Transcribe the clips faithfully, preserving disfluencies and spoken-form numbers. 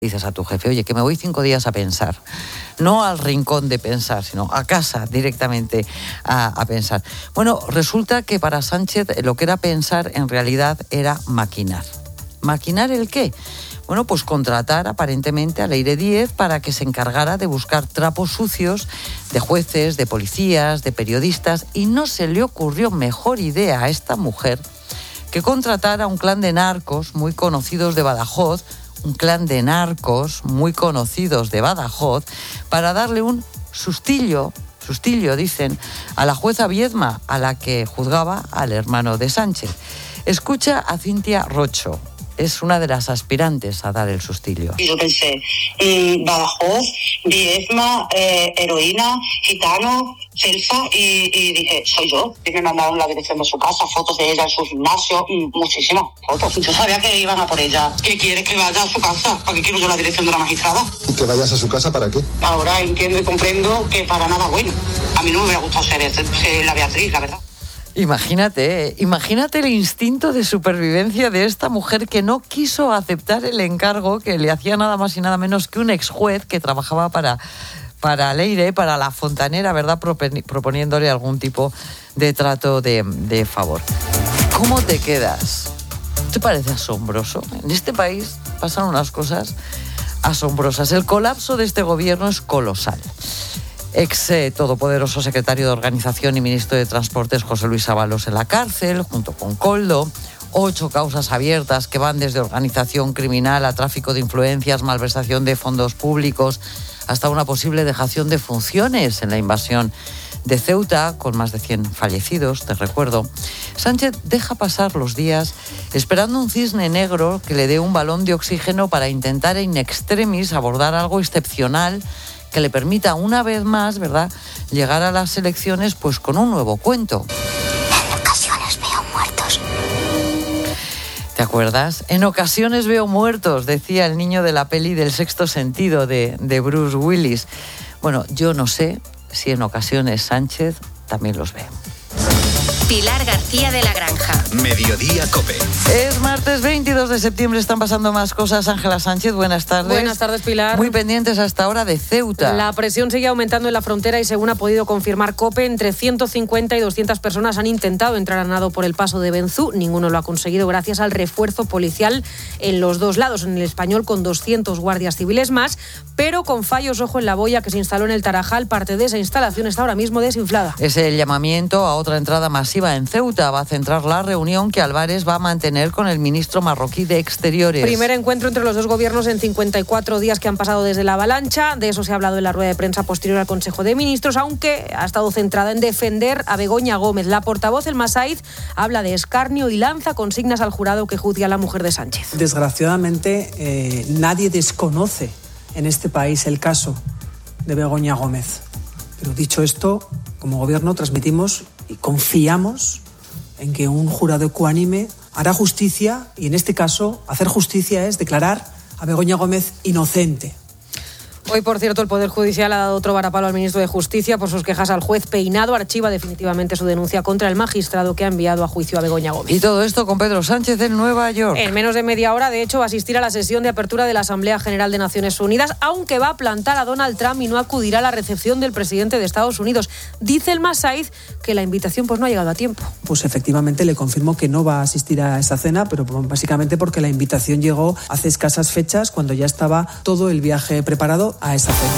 Dices a tu jefe, oye, que me voy cinco días a pensar. No al rincón de pensar, sino a casa directamente a, a pensar. Bueno, resulta que para Sánchez lo que era pensar en realidad era maquinar. ¿Maquinar el qué? Bueno, pues contratar aparentemente a Leire Díez para que se encargara de buscar trapos sucios de jueces, de policías, de periodistas, y no se le ocurrió mejor idea a esta mujer que contratar a un clan de narcos muy conocidos de Badajoz, un clan de narcos muy conocidos de Badajoz, para darle un sustillo, sustillo dicen, a la jueza Viedma, a la que juzgaba al hermano de Sánchez. Escucha a Cintia Rocho. Es una de las aspirantes a dar el sustillo. Y yo pensé, mmm, Badajoz, Viedma, eh, heroína, gitano, Celsa, y, y dije, soy yo. Y me mandaron la dirección de su casa, fotos de ella en su gimnasio, muchísimas fotos. Yo sabía que iban a por ella. ¿Qué quieres que vaya a su casa? ¿Para qué quiero yo la dirección de la magistrada? ¿Y que vayas a su casa para qué? Ahora entiendo y comprendo que para nada bueno. A mí no me hubiera gustado ser, ser la Beatriz, la verdad. Imagínate, ¿eh? Imagínate el instinto de supervivencia de esta mujer que no quiso aceptar el encargo que le hacía nada más y nada menos que un ex juez que trabajaba para, para Leire, para la fontanera, ¿verdad? Proponiéndole algún tipo de trato de, de favor. ¿Cómo te quedas? ¿Te parece asombroso? En este país pasan unas cosas asombrosas. El colapso de este gobierno es colosal. Ex eh, todopoderoso secretario de Organización y ministro de Transportes José Luis Ábalos en la cárcel, junto con Koldo. Ocho causas abiertas que van desde organización criminal a tráfico de influencias, malversación de fondos públicos, hasta una posible dejación de funciones en la invasión de Ceuta, con más de cien fallecidos, te recuerdo. Sánchez deja pasar los días esperando un cisne negro que le dé un balón de oxígeno para intentar in extremis abordar algo excepcional que le permita una vez más, ¿verdad?, llegar a las elecciones pues con un nuevo cuento. En ocasiones veo muertos. ¿Te acuerdas? En ocasiones veo muertos, decía el niño de la peli del Sexto Sentido de, de Bruce Willis. Bueno, yo no sé si en ocasiones Sánchez también los ve. Pilar García de la Granja. Mediodía COPE. Es martes veintidós de septiembre, están pasando más cosas. Ángela Sánchez, buenas tardes. Buenas tardes, Pilar. Muy pendientes hasta ahora de Ceuta. La presión sigue aumentando en la frontera y según ha podido confirmar COPE, entre ciento cincuenta y doscientas personas han intentado entrar a nado por el paso de Benzú. Ninguno lo ha conseguido gracias al refuerzo policial en los dos lados. En el Español con doscientos guardias civiles más, pero con fallos, ojo, en la boya que se instaló en el Tarajal. Parte de esa instalación está ahora mismo desinflada. Es el llamamiento a otra entrada masiva en Ceuta. Va a centrar la reunión que Álvarez va a mantener con el ministro marroquí de Exteriores. Primer encuentro entre los dos gobiernos en cincuenta y cuatro días que han pasado desde la avalancha. De eso se ha hablado en la rueda de prensa posterior al Consejo de Ministros, aunque ha estado centrada en defender a Begoña Gómez. La portavoz, el Masaiz, habla de escarnio y lanza consignas al jurado que juzgue a la mujer de Sánchez. Desgraciadamente, eh, nadie desconoce en este país el caso de Begoña Gómez. Pero dicho esto, como gobierno transmitimos y confiamos en que un jurado ecuánime hará justicia, y en este caso hacer justicia es declarar a Begoña Gómez inocente. Hoy, por cierto, el Poder Judicial ha dado otro varapalo al ministro de Justicia por sus quejas al juez Peinado. Archiva definitivamente su denuncia contra el magistrado que ha enviado a juicio a Begoña Gómez. Y todo esto con Pedro Sánchez en Nueva York. En menos de media hora, de hecho, va a asistir a la sesión de apertura de la Asamblea General de Naciones Unidas, aunque va a plantar a Donald Trump y no acudirá a la recepción del presidente de Estados Unidos. Dice el Masaiz que la invitación pues no ha llegado a tiempo. Pues efectivamente le confirmo que no va a asistir a esa cena, pero básicamente porque la invitación llegó hace escasas fechas, cuando ya estaba todo el viaje preparado a esa cena.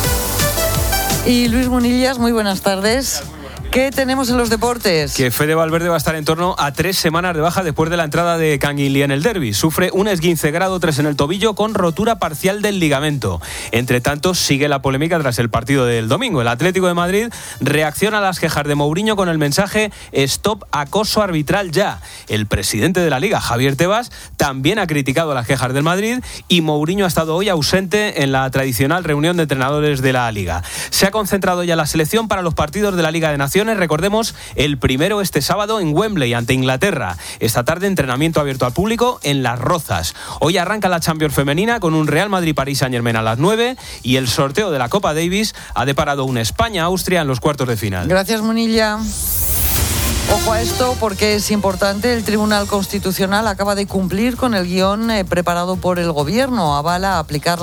Y Luis Munillas, muy buenas tardes. ¿Qué tenemos en los deportes? Que Fede Valverde va a estar en torno a tres semanas de baja después de la entrada de Canguilí en el derbi. Sufre un esguince grado tres en el tobillo con rotura parcial del ligamento. Entre tanto, sigue la polémica tras el partido del domingo. El Atlético de Madrid reacciona a las quejas de Mourinho con el mensaje "Stop acoso arbitral ya". El presidente de la Liga, Javier Tebas, también ha criticado las quejas del Madrid, y Mourinho ha estado hoy ausente en la tradicional reunión de entrenadores de la Liga. Se ha concentrado ya la selección para los partidos de la Liga de Naciones. Recordemos, el primero este sábado en Wembley ante Inglaterra. Esta tarde entrenamiento abierto al público en Las Rozas. Hoy arranca la Champions femenina con un Real Madrid-París Saint-Germain a las nueve, y el sorteo de la Copa Davis ha deparado un España-Austria en los cuartos de final. Gracias, Munilla. Ojo a esto porque es importante. El Tribunal Constitucional acaba de cumplir con el guión eh, preparado por el Gobierno. Avala aplicar